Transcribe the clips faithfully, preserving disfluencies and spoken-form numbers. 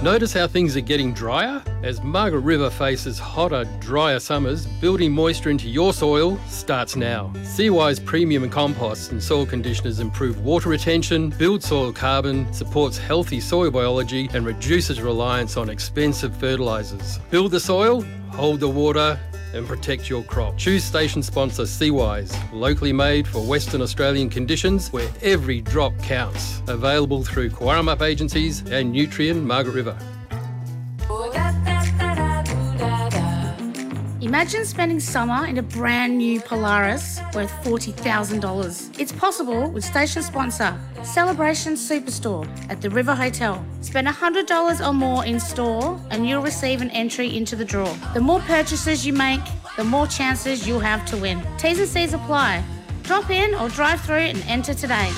Notice how things are getting drier? As Margaret River faces hotter, drier summers, building moisture into your soil starts now. Seawise Premium Composts and Soil Conditioners improve water retention, build soil carbon, supports healthy soil biology and reduces reliance on expensive fertilisers. Build the soil, hold the water and protect your crop. Choose station sponsor Seawise, locally made for Western Australian conditions where every drop counts. Available through Quarramup Agencies and Nutrien Margaret River. Imagine spending summer in a brand new Polaris worth forty thousand dollars. It's possible with station sponsor Celebration Superstore at the River Hotel. Spend one hundred dollars or more in store and you'll receive an entry into the draw. The more purchases you make, the more chances you'll have to win. T's and C's apply. Drop in or drive through and enter today.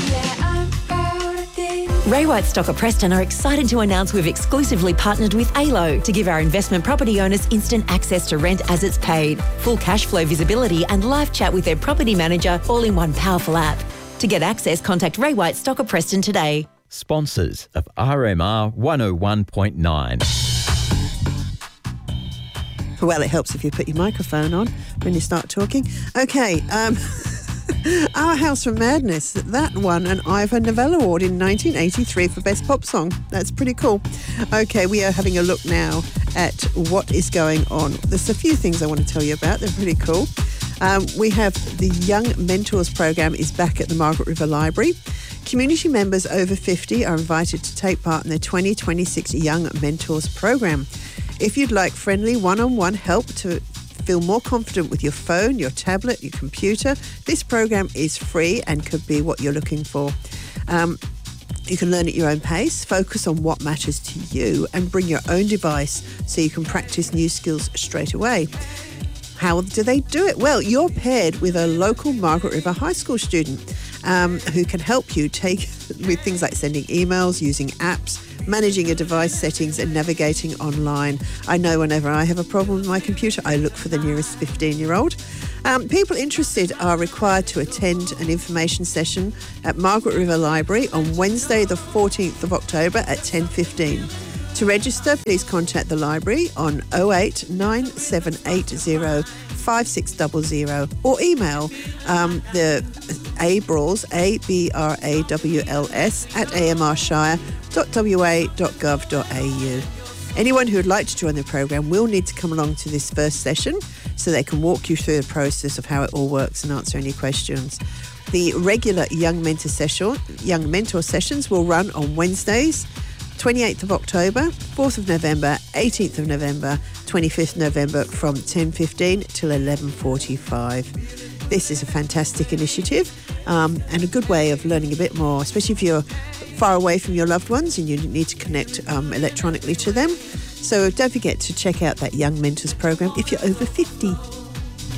Ray White Stocker Preston are excited to announce we've exclusively partnered with A L O to give our investment property owners instant access to rent as it's paid, full cash flow visibility and live chat with their property manager all in one powerful app. To get access, contact Ray White Stocker Preston today. Sponsors of R M R one oh one point nine. Well, it helps if you put your microphone on when you start talking. Okay, um... Our House from Madness, that won an Ivor Novello Award in nineteen eighty-three for Best Pop Song. That's pretty cool. Okay, we are having a look now at what is going on. There's a few things I want to tell you about. They're pretty cool. Um, we have the Young Mentors program is back at the Margaret River Library. Community members over fifty are invited to take part in the twenty twenty-six Young Mentors program. If you'd like friendly one-on-one help to feel more confident with your phone, your tablet, your computer, this program is free and could be what you're looking for. Um, you can learn at your own pace, focus on what matters to you and bring your own device so you can practice new skills straight away. How do they do it? Well, you're paired with a local Margaret River High School student um, who can help you take with things like sending emails, using apps, managing your device settings and navigating online. I know whenever I have a problem with my computer, I look for the nearest fifteen-year-old. Um, people interested are required to attend an information session at Margaret River Library on Wednesday the fourteenth of October at ten fifteen. To register, please contact the library on oh eight nine seven eight zero five six zero zero or email um, the Abrawls, A B R A W L S, at amrshire dot w a dot gov dot a u. Anyone who would like to join the program will need to come along to this first session so they can walk you through the process of how it all works and answer any questions. The regular Young Mentor session, Young Mentor sessions will run on Wednesdays, twenty-eighth of October, fourth of November, eighteenth of November, twenty-fifth of November from ten fifteen till eleven forty-five. This is a fantastic initiative um, and a good way of learning a bit more, especially if you're far away from your loved ones and you need to connect um, electronically to them. So don't forget to check out that Young Mentors program if you're over fifty.